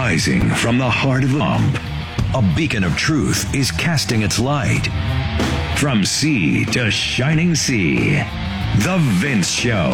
Rising from the heart of the lump, a beacon of truth is casting its light. From sea to shining sea, The Vince Show.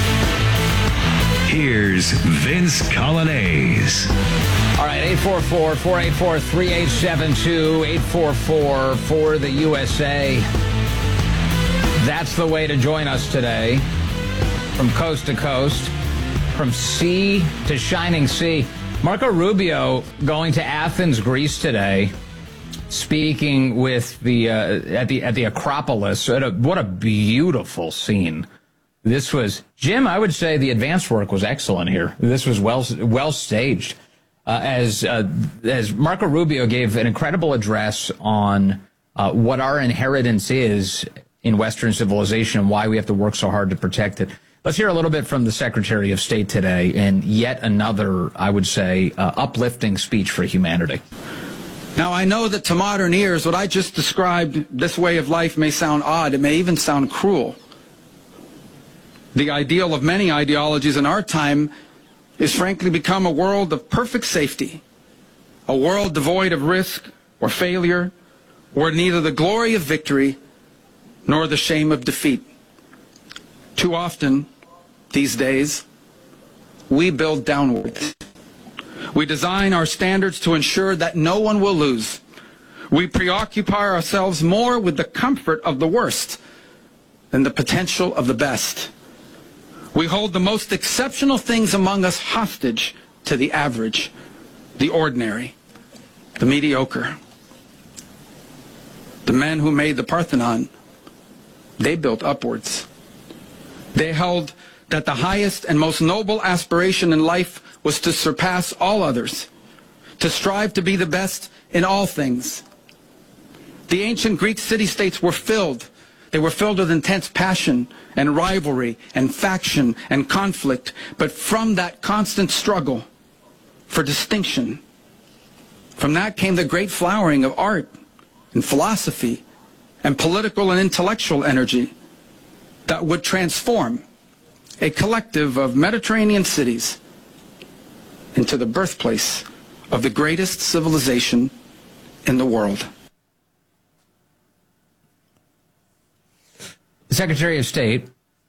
Here's Vince Coglianese. All right, 844-484-3872, 844 for the USA. That's the way to join us today. From coast to coast, from sea to shining sea. Marco Rubio going to Athens, Greece today, speaking with the at the Acropolis. What a beautiful scene. This was, Jim, I would say the advance work was excellent here. This was well staged. As Marco Rubio gave an incredible address on what our inheritance is in Western civilization and why we have to work so hard to protect it. Let's hear a little bit from the Secretary of State today, and yet another, I would say, uplifting speech for humanity. Now, I know that to modern ears, what I just described, this way of life, may sound odd. It may even sound cruel. The ideal of many ideologies in our time is frankly become a world of perfect safety, a world devoid of risk or failure, where neither the glory of victory nor the shame of defeat. Too often, these days, we build downwards. We design our standards to ensure that no one will lose. We preoccupy ourselves more with the comfort of the worst than the potential of the best. We hold the most exceptional things among us hostage to the average, the ordinary, the mediocre. The men who made the Parthenon, they built upwards. They held that the highest and most noble aspiration in life was to surpass all others, to strive to be the best in all things. The ancient Greek city-states were filled. They were filled with intense passion and rivalry and faction and conflict. But from that constant struggle for distinction, from that came the great flowering of art and philosophy and political and intellectual energy that would transform a collective of Mediterranean cities into the birthplace of the greatest civilization in the world. The Secretary of State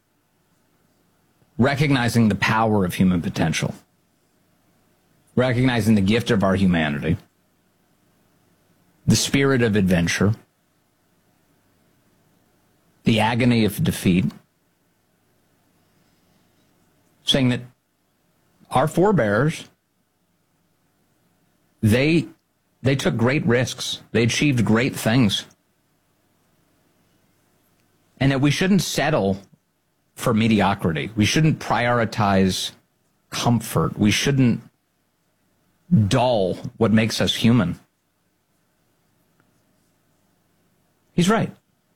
recognizing the power of human potential, recognizing the gift of our humanity, the spirit of adventure, the agony of defeat, saying that our forebears, they took great risks. They achieved great things. And that we shouldn't settle for mediocrity. We shouldn't prioritize comfort. We shouldn't dull what makes us human. He's right.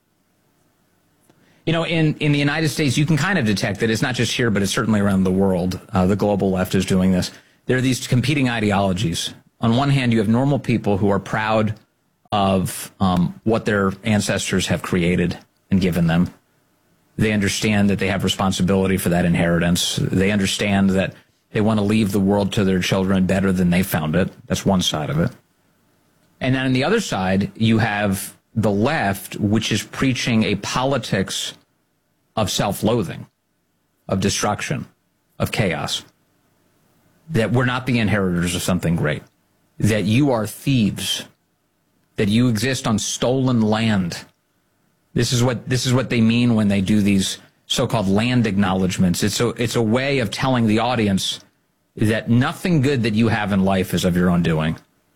You know, in the United States, you can kind of detect it. It's not just here, but it's certainly around the world. The global left is doing this. There are these competing ideologies. On one hand, you have normal people who are proud of what their ancestors have created and given them. They understand that they have responsibility for that inheritance. They understand that they want to leave the world to their children better than they found it. That's one side of it. And then on the other side, you have the left, which is preaching a politics of self-loathing, of destruction, of chaos. That we're not the inheritors of something great. That you are thieves. That you exist on stolen land. This is what they mean when they do these so-called land acknowledgments. It's a way of telling the audience that nothing good that you have in life is of your own doing.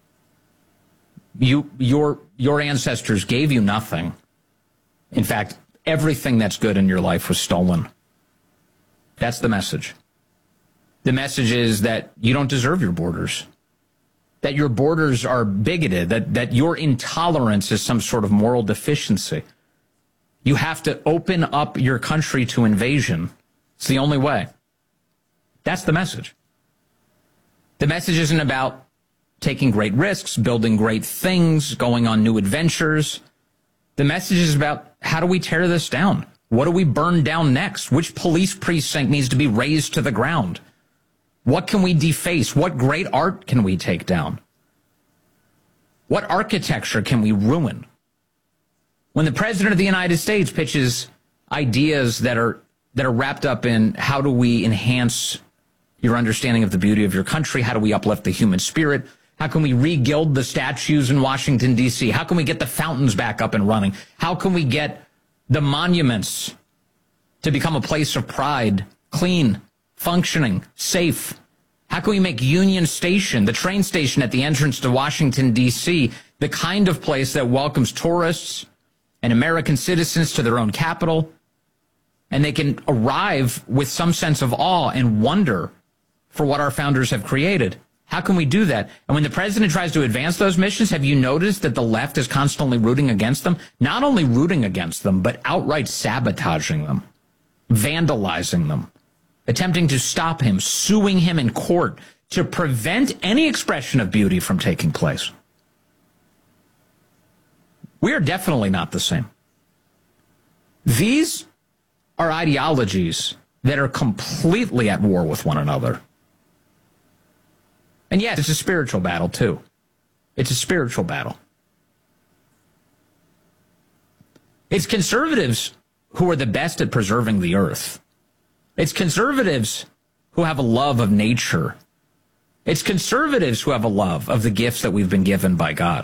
Your ancestors gave you nothing. In fact, everything that's good in your life was stolen. That's the message. The message is that you don't deserve your borders. That your borders are bigoted. That your intolerance is some sort of moral deficiency. You have to open up your country to invasion. It's the only way. That's the message. The message isn't about taking great risks, building great things, going on new adventures. The message is about how do we tear this down? What do we burn down next? Which police precinct needs to be razed to the ground? What can we deface? What great art can we take down? What architecture can we ruin? When the President of the United States pitches ideas that are wrapped up in how do we enhance your understanding of the beauty of your country? How do we uplift the human spirit? How can we re-gild the statues in Washington, D.C.? How can we get the fountains back up and running? How can we get the monuments to become a place of pride, clean, functioning, safe? How can we make Union Station, the train station at the entrance to Washington, D.C., the kind of place that welcomes tourists and American citizens to their own capital, and they can arrive with some sense of awe and wonder for what our founders have created? How can we do that? And when the president tries to advance those missions, have you noticed that the left is constantly rooting against them? Not only rooting against them, but outright sabotaging them, vandalizing them, attempting to stop him, suing him in court to prevent any expression of beauty from taking place. We are definitely not the same. These are ideologies that are completely at war with one another. And yes, it's a spiritual battle, too. It's a spiritual battle. It's conservatives who are the best at preserving the earth. It's conservatives who have a love of nature. It's conservatives who have a love of the gifts that we've been given by God.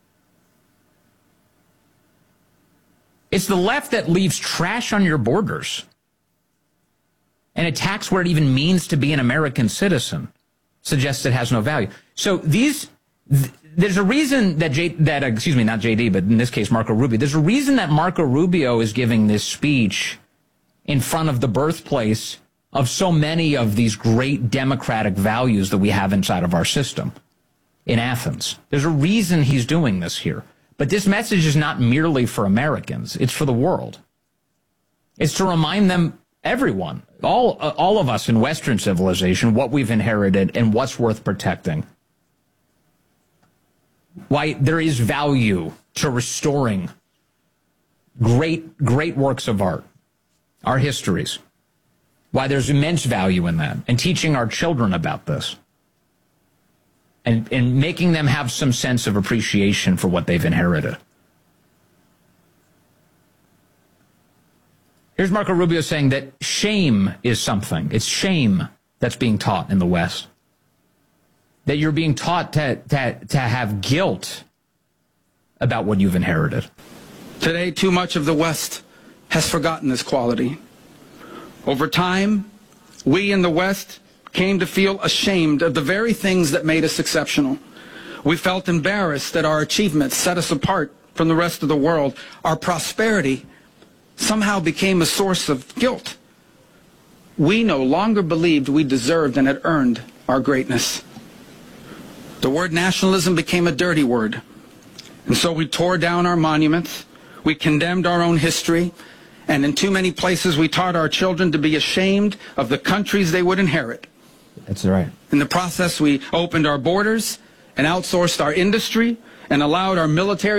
It's the left that leaves trash on your borders and attacks what it even means to be an American citizen, suggests it has no value. So there's a reason that not JD, but in this case, Marco Rubio. There's a reason that Marco Rubio is giving this speech in front of the birthplace of so many of these great democratic values that we have inside of our system in Athens. There's a reason he's doing this here. But this message is not merely for Americans. It's for the world. It's to remind them, everyone, all of us in Western civilization, what we've inherited and what's worth protecting. Why there is value to restoring great works of art, our histories. Why there's immense value in that, and teaching our children about this. And making them have some sense of appreciation for what they've inherited. Here's Marco Rubio saying that shame is something. It's shame that's being taught in the West. That you're being taught to have guilt about what you've inherited. Today, too much of the West has forgotten this quality. Over time, we in the West came to feel ashamed of the very things that made us exceptional. We felt embarrassed that our achievements set us apart from the rest of the world. Our prosperity somehow became a source of guilt. We no longer believed we deserved and had earned our greatness. The word nationalism became a dirty word. And so we tore down our monuments, we condemned our own history, and in too many places we taught our children to be ashamed of the countries they would inherit. That's right. In the process, we opened our borders and outsourced our industry and allowed our military